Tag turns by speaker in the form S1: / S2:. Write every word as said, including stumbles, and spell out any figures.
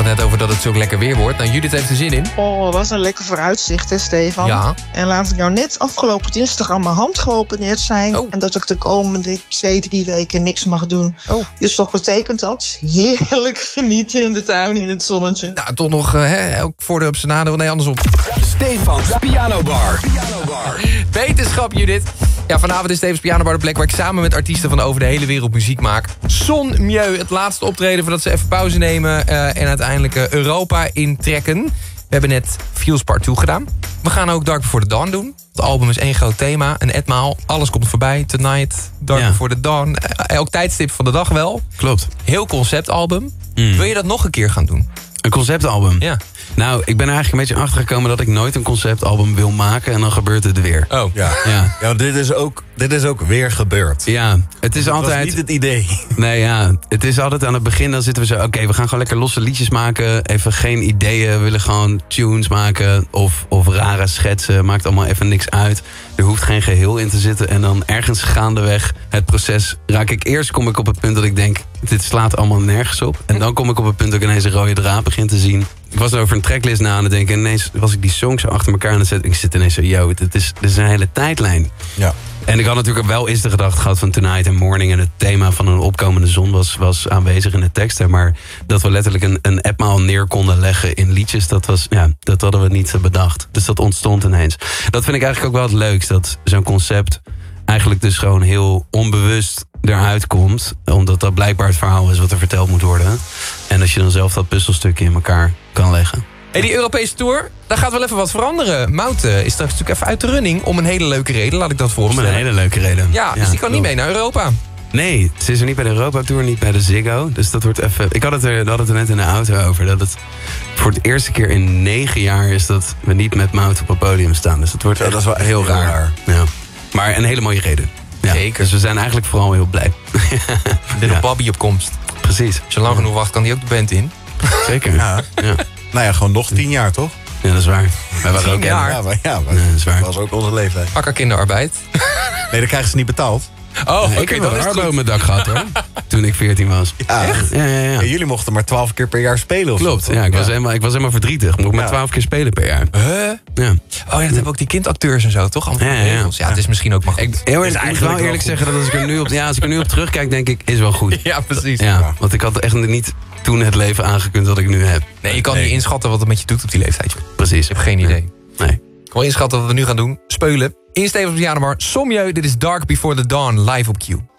S1: het net over dat het zo lekker weer wordt. Nou, Judith heeft er zin in.
S2: Oh, wat een lekker vooruitzicht, hè, Stefan?
S1: Ja.
S2: En laat ik nou net afgelopen dinsdag aan mijn hand geopereerd zijn.
S1: Oh.
S2: En dat ik de komende twee, drie weken niks mag doen.
S1: Oh.
S2: Dus toch betekent dat heerlijk genieten in de tuin, in het zonnetje.
S1: Nou, toch nog uh, hè, elk voordeel op zijn nadeel. Nee, andersom.
S3: Stefans Piano Bar. Piano Bar.
S1: Wetenschap, Judith. Ja, vanavond is Stefans Piano Bar de plek waar ik samen met artiesten van over de hele wereld muziek maak. Son Mieu, het laatste optreden voordat ze even pauze nemen uh, en uiteindelijk uh, Europa intrekken. We hebben net Feels Part twee gedaan. We gaan ook Dark Before the Dawn doen. Het album is één groot thema, een etmaal. Alles komt voorbij. Tonight, Dark ja. Before the Dawn. Uh, elk tijdstip van de dag wel.
S4: Klopt.
S1: Heel conceptalbum.
S4: Mm.
S1: Wil je dat nog een keer gaan doen?
S4: Een conceptalbum?
S1: Ja.
S4: Nou, ik ben er eigenlijk een beetje achtergekomen dat ik nooit een conceptalbum wil maken en dan gebeurt het weer.
S1: Oh.
S5: Ja,
S4: ja.
S5: ja dit, is ook, dit is ook weer gebeurd.
S4: Ja, het is
S5: dat
S4: altijd...
S5: was niet het idee.
S4: Nee, ja, het is altijd aan het begin, dan zitten we zo... Oké, okay, we gaan gewoon lekker losse liedjes maken. Even geen ideeën, we willen gewoon tunes maken of, of rare schetsen. Maakt allemaal even niks uit. Er hoeft geen geheel in te zitten. En dan ergens gaandeweg het proces raak ik... Eerst kom ik op het punt dat ik denk, dit slaat allemaal nergens op. En dan kom ik op het punt dat ik ineens een rode draad begin te zien. Ik was over een tracklist na aan het denken. En ineens was ik die songs zo achter elkaar aan het zetten. Ik zit ineens zo, yo, dit is, dit is een hele tijdlijn.
S5: Ja.
S4: En ik had natuurlijk wel eens de gedachte gehad van Tonight and Morning. En het thema van een opkomende zon was, was aanwezig in de teksten. Maar dat we letterlijk een, een etmaal neer konden leggen in liedjes. Dat, was, ja, dat hadden we niet bedacht. Dus dat ontstond ineens. Dat vind ik eigenlijk ook wel het leukst. Dat zo'n concept eigenlijk dus gewoon heel onbewust eruit komt. Omdat dat blijkbaar het verhaal is wat er verteld moet worden. En als je dan zelf dat puzzelstukje in elkaar kan leggen.
S1: Hey, die Europese tour, daar gaat wel even wat veranderen. Mouten is straks natuurlijk even uit de running om een hele leuke reden. Laat ik dat voorstellen.
S4: Om een hele leuke reden.
S1: Ja, dus ja, die kan niet mee naar Europa.
S4: Nee, ze is er niet bij de Europa Tour, niet bij de Ziggo. Dus dat wordt even... Ik had het er, had het er net in de auto over. Dat het voor de eerste keer in negen jaar is dat we niet met Mout op het podium staan. Dus dat wordt
S5: ja, dat is wel
S4: heel, heel raar. raar. Ja. Maar een hele mooie reden. Ja.
S1: Zeker.
S4: Dus we zijn eigenlijk vooral heel blij.
S1: Dit
S4: ja.
S1: op Bobby op komst.
S4: Precies.
S1: Als je lang genoeg wacht, kan die ook de band in.
S4: Zeker.
S5: Ja.
S4: Ja.
S5: Nou ja, gewoon nog tien jaar, toch?
S4: Ja, dat is waar. Wij waren ook
S1: jaar.
S5: Ja, maar, ja, maar
S4: nee, dat is waar.
S5: dat was ook onze leeftijd.
S1: Akker kinderarbeid.
S5: Nee, dan krijgen ze niet betaald.
S1: Oh, oké,
S4: nee, ik heb
S1: dat
S4: wel
S1: is
S4: een
S1: goed.
S4: arbo op mijn dak gehad, hoor. Toen ik veertien was.
S5: Ja.
S4: Echt? Ja, ja, ja.
S5: En jullie mochten maar twaalf keer per jaar spelen of
S4: Klopt,
S5: zo,
S4: ja, ik,
S5: ja.
S4: was helemaal, ik was helemaal verdrietig. Mocht ik maar
S5: Ja.
S4: twaalf keer spelen per jaar.
S1: Huh?
S4: Ja.
S1: Oh ja, dat hebben ook die kindacteurs en zo, toch? Allemaal
S4: Ja, ja, ja.
S1: regels. Ja, het is misschien ook maar goed.
S4: Ik, heel eerlijk, ik moet wel eerlijk zeggen dat als ik, er nu op, ja, als ik er nu op terugkijk, denk ik, is wel goed.
S1: Ja, precies.
S4: Ja, want ik had echt niet toen het leven aangekund dat ik nu heb.
S1: Nee, je kan
S5: Nee.
S1: niet inschatten wat het met je doet op die leeftijd. joh.
S4: Precies.
S1: Ik heb geen idee.
S4: Nee.
S1: Ik wil inschatten wat we nu gaan doen. Speulen. In Stefans Piano Bar. Somjeu, dit is Dark Before the Dawn, live op Q.